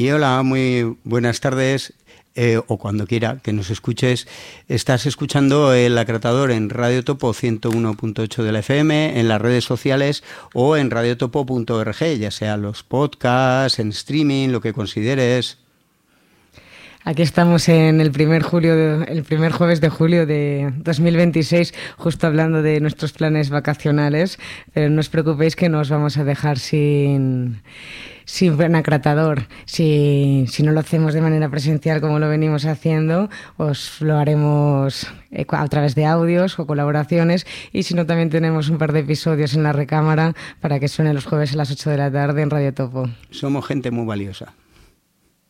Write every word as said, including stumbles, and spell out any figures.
Y hola, muy buenas tardes, eh, o cuando quiera que nos escuches. Estás escuchando El Acratador en Radio Topo ciento uno punto ocho de la F M, en las redes sociales o en radiotopo punto org, ya sea los podcasts, en streaming, lo que consideres. Aquí estamos en el primer julio, de, el primer jueves de julio de dos mil veintiséis, justo hablando de nuestros planes vacacionales, pero no os preocupéis que no os vamos a dejar sin, sin buen acratador. Si, si no lo hacemos de manera presencial como lo venimos haciendo, os lo haremos a través de audios o colaboraciones, y si no, también tenemos un par de episodios en la recámara para que suene los jueves a las ocho de la tarde en Radio Topo. Somos gente muy valiosa.